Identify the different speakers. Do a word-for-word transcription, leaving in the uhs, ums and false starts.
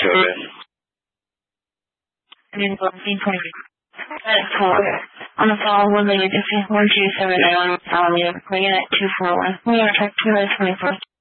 Speaker 1: service.
Speaker 2: And then go B twenty. That's four. On the fall, one lady, one two seven nine, um, you're bringing it two four one. We are track two twenty-four.